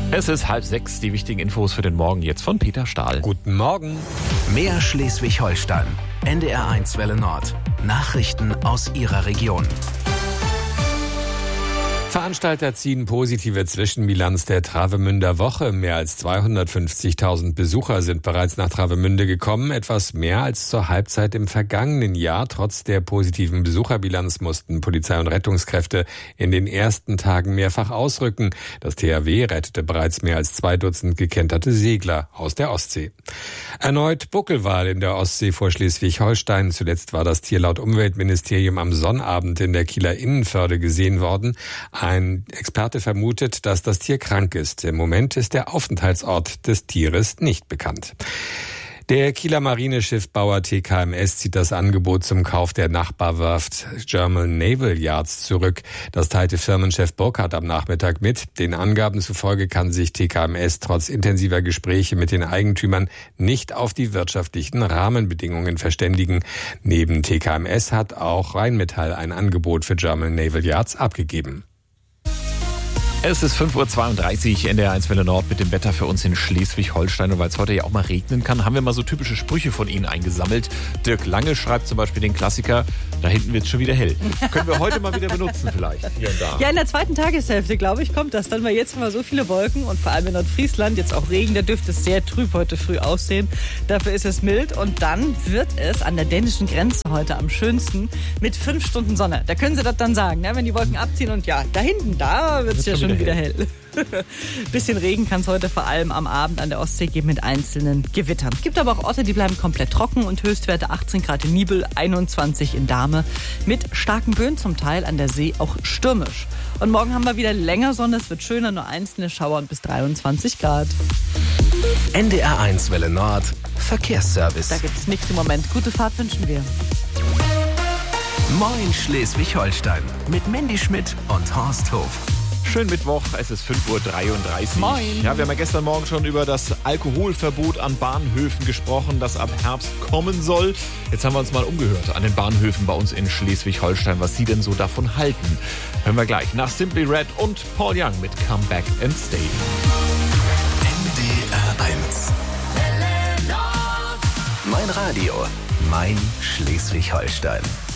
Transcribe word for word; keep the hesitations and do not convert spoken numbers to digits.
Es ist halb sechs, die wichtigen Infos für den Morgen jetzt von Peter Stahl. Guten Morgen. Mehr Schleswig-Holstein. N D R eins Welle Nord. Nachrichten aus Ihrer Region. Veranstalter ziehen positive Zwischenbilanz der Travemünder Woche. Mehr als zweihundertfünfzigtausend Besucher sind bereits nach Travemünde gekommen. Etwas mehr als zur Halbzeit im vergangenen Jahr. Trotz der positiven Besucherbilanz mussten Polizei und Rettungskräfte in den ersten Tagen mehrfach ausrücken. Das T H W rettete bereits mehr als zwei Dutzend gekenterte Segler aus der Ostsee. Erneut Buckelwal in der Ostsee vor Schleswig-Holstein. Zuletzt war das Tier laut Umweltministerium am Sonnabend in der Kieler Innenförde gesehen worden. Ein Experte vermutet, dass das Tier krank ist. Im Moment ist der Aufenthaltsort des Tieres nicht bekannt. Der Kieler Marineschiffbauer T K M S zieht das Angebot zum Kauf der Nachbarwerft German Naval Yards zurück. Das teilte Firmenchef Burkhardt am Nachmittag mit. Den Angaben zufolge kann sich T K M S trotz intensiver Gespräche mit den Eigentümern nicht auf die wirtschaftlichen Rahmenbedingungen verständigen. Neben T K M S hat auch Rheinmetall ein Angebot für German Naval Yards abgegeben. Es ist fünf Uhr zweiunddreißig, N D R eins Welle Nord mit dem Wetter für uns in Schleswig-Holstein. Und weil es heute ja auch mal regnen kann, haben wir mal so typische Sprüche von Ihnen eingesammelt. Dirk Lange schreibt zum Beispiel den Klassiker, da hinten wird es schon wieder hell. Können wir heute mal wieder benutzen vielleicht, hier und da. Ja, in der zweiten Tageshälfte, glaube ich, kommt das dann, weil jetzt mal so viele Wolken und vor allem in Nordfriesland jetzt auch Regen, da dürfte es sehr trüb heute früh aussehen. Dafür ist es mild und dann wird es an der dänischen Grenze heute am schönsten mit fünf Stunden Sonne. Da können Sie das dann sagen, ne? Wenn die Wolken abziehen und ja, da hinten, da wird es ja schon wieder hell. Bisschen Regen kann es heute vor allem am Abend an der Ostsee geben mit einzelnen Gewittern. Es gibt aber auch Orte, die bleiben komplett trocken und Höchstwerte achtzehn Grad in Nibel, einundzwanzig in Dahme. Mit starken Böen zum Teil an der See auch stürmisch. Und morgen haben wir wieder länger Sonne, es wird schöner, nur einzelne Schauer und bis dreiundzwanzig Grad. N D R eins Welle Nord. Verkehrsservice. Da gibt's nichts im Moment. Gute Fahrt wünschen wir. Moin Schleswig-Holstein. Mit Mandy Schmidt und Horst Hof. Schönen Mittwoch, es ist fünf Uhr dreiunddreißig. Moin. Ja, wir haben ja gestern Morgen schon über das Alkoholverbot an Bahnhöfen gesprochen, das ab Herbst kommen soll. Jetzt haben wir uns mal umgehört an den Bahnhöfen bei uns in Schleswig-Holstein, was Sie denn so davon halten. Hören wir gleich nach Simply Red und Paul Young mit Come Back and Stay. N D R eins. Mein Radio, mein Schleswig-Holstein.